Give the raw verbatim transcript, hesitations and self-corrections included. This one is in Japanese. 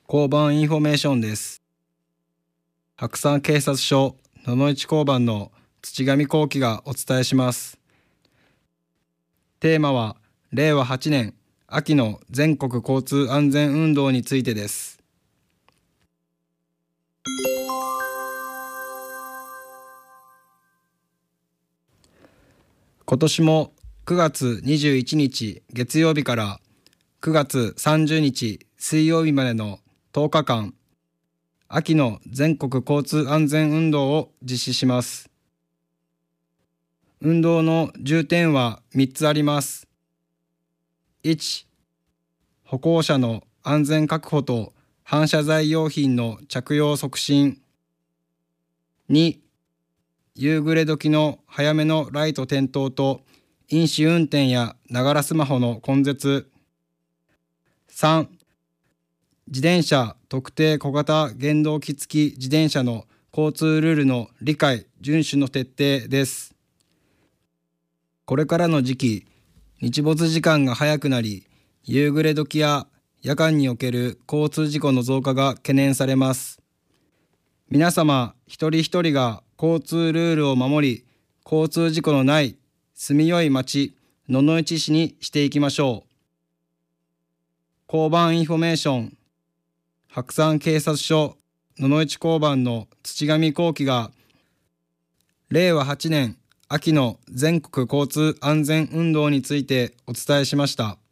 交番インフォメーションです。白山警察署野々市交番の土上幸喜がお伝えします。テーマはれいわはちねん秋の全国交通安全運動についてです。今年もくがつにじゅういちにち月曜日からくがつさんじゅうにち水曜日までのとおかかん、秋の全国交通安全運動を実施します。運動の重点はみっつあります。いち、歩行者の安全確保と反射材用品の着用促進。に、夕暮れ時の早めのライト点灯と飲酒運転やながらスマホの根絶。さん、自転車特定小型原動機付き自転車の交通ルールの理解・遵守の徹底です。これからの時期、日没時間が早くなり、夕暮れ時や夜間における交通事故の増加が懸念されます。皆様一人一人が交通ルールを守り、交通事故のない住みよい町野々市市にしていきましょう。交番インフォメーション、白山警察署野々市交番の土上幸喜がれいわはちねん秋の全国交通安全運動についてお伝えしました。